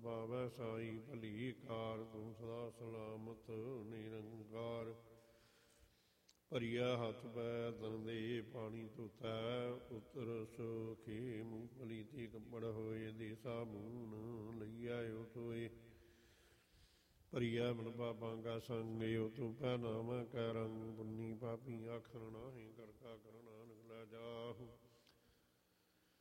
ਪਾਵੈ ਸਾਈ ਭਲੀ ਕਾਰ। ਤੂੰ ਸਦਾ ਸਲਾਮਤ ਨਿਰੰਕਾਰ। ਭਰੀਆ ਹੱਥ ਪੈ ਤਨ ਦੇ ਪਾਣੀ ਧੋਤੈ। ਉਤਰ ਸੁਖੀ ਮੂੰਗਫਲੀ ਤੇ ਕੱਪੜ ਹੋਏ। ਦੇ ਸਾਬੂਨ ਲਈਆ ਓਟ ਹੋਏ। ਭਰੀਆ ਮਨ ਪਾਪਾਂ ਕਾ ਸੰਗ ਓ ਤੂੰ ਪੈ ਨਾਮ ਕੈ ਰੰਗ। ਪੁੰਨੀ ਪਾਪੀ ਆਖਰ ਨਾਹੀਂ ਕਰ ਕਾ ਕਰ ਨਾਨਕ ਲੈ ਜਾਹੂ।